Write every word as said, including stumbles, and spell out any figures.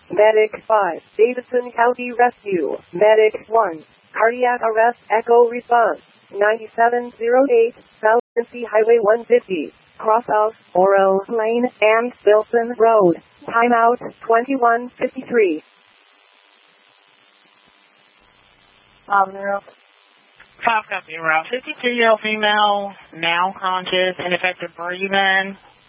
Medic five, Davidson County Rescue. Medic one, cardiac arrest, echo response. ninety-seven oh eight, South Cincy Highway one fifty. Cross of Oro Lane and Wilson Road. Timeout twenty-one fifty-three. Um, zero. Five copy, route fifty-two-year-old female, now conscious, ineffective breathing.